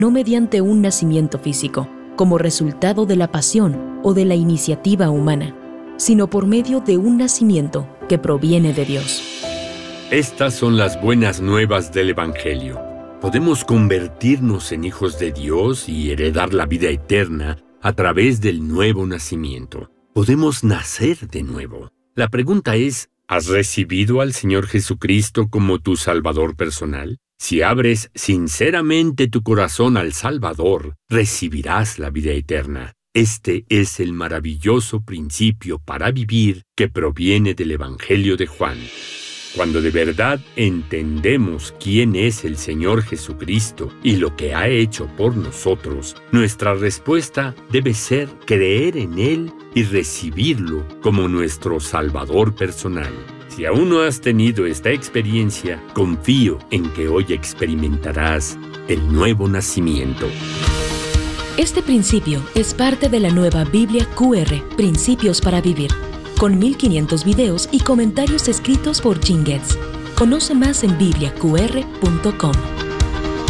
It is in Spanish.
no mediante un nacimiento físico, como resultado de la pasión o de la iniciativa humana, sino por medio de un nacimiento que proviene de Dios. Estas son las buenas nuevas del Evangelio. Podemos convertirnos en hijos de Dios y heredar la vida eterna a través del nuevo nacimiento. Podemos nacer de nuevo. La pregunta es, ¿has recibido al Señor Jesucristo como tu Salvador personal? Si abres sinceramente tu corazón al Salvador, recibirás la vida eterna. Este es el maravilloso principio para vivir que proviene del Evangelio de Juan. Cuando de verdad entendemos quién es el Señor Jesucristo y lo que ha hecho por nosotros, nuestra respuesta debe ser creer en Él y recibirlo como nuestro Salvador personal. Si aún no has tenido esta experiencia, confío en que hoy experimentarás el nuevo nacimiento. Este principio es parte de la nueva Biblia QR, Principios para Vivir, con 1500 videos y comentarios escritos por Jim Getz. Conoce más en bibliaqr.com.